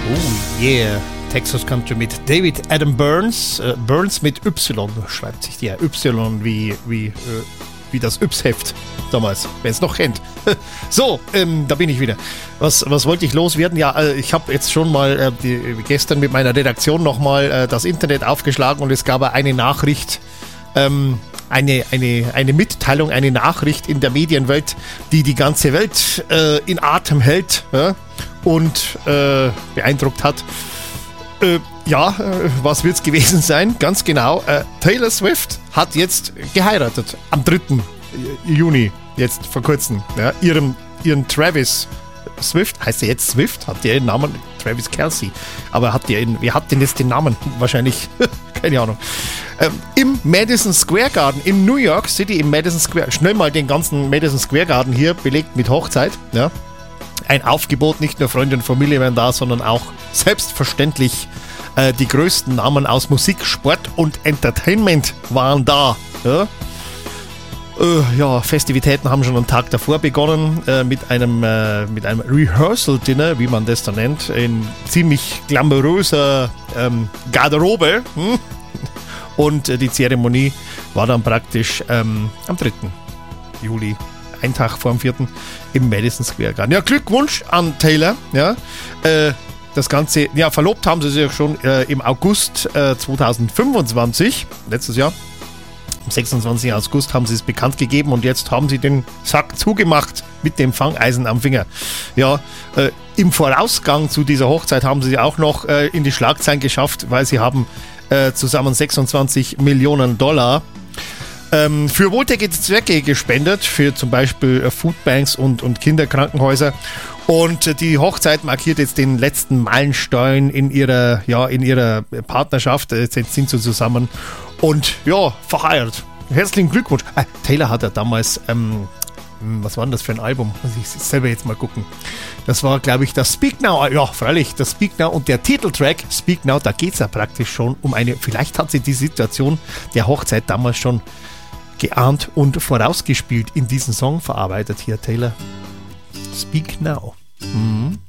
Oh yeah, Texas Country mit David Adam Burns. Burns mit Y schreibt sich der. Y wie das Yps-Heft damals, wer es noch kennt. So, da bin ich wieder. Was wollte ich loswerden? Ja, ich habe jetzt schon mal gestern mit meiner Redaktion nochmal das Internet aufgeschlagen und es gab eine Nachricht, eine Mitteilung, eine Nachricht in der Medienwelt, die ganze Welt in Atem hält und beeindruckt hat. Was wird es gewesen sein? Ganz genau. Taylor Swift hat jetzt geheiratet. Am 3. Juni, jetzt vor kurzem. Ja, ihren Travis Swift, heißt er jetzt Swift? Hat der den Namen? Travis Kelce. Aber wer hat denn jetzt den Namen? Wahrscheinlich, keine Ahnung. Im Madison Square Garden in New York City, im Madison Square, schnell mal den ganzen Madison Square Garden hier belegt mit Hochzeit. Ja. Ein Aufgebot, nicht nur Freunde und Familie waren da, sondern auch selbstverständlich die größten Namen aus Musik, Sport und Entertainment waren da. Ja, Festivitäten haben schon einen Tag davor begonnen mit einem Rehearsal-Dinner, wie man das da nennt, in ziemlich glamouröser Garderobe. Und die Zeremonie war dann praktisch am 3. Juli, ein Tag vor dem 4. im Madison Square Garden. Ja, Glückwunsch an Taylor. Ja, das Ganze, ja, verlobt haben sie sich schon im August 2025, letztes Jahr. Am 26. August haben sie es bekannt gegeben und jetzt haben sie den Sack zugemacht mit dem Fangeisen am Finger. Ja, im Vorausgang zu dieser Hochzeit haben sie auch noch in die Schlagzeilen geschafft, weil sie haben zusammen $26 Millionen für wohltätige Zwecke gespendet, für zum Beispiel Foodbanks und Kinderkrankenhäuser. Und die Hochzeit markiert jetzt den letzten Meilenstein in ihrer Partnerschaft. Jetzt sind sie zusammen und ja, verheiratet. Herzlichen Glückwunsch. Taylor hat ja damals, was war denn das für ein Album? Muss ich selber jetzt mal gucken. Das war, glaube ich, das Speak Now. Ja, freilich, das Speak Now und der Titeltrack Speak Now, da geht es ja praktisch schon um vielleicht hat sie die Situation der Hochzeit damals schon geahnt und vorausgespielt in diesen Song verarbeitet hier, Taylor. Speak Now.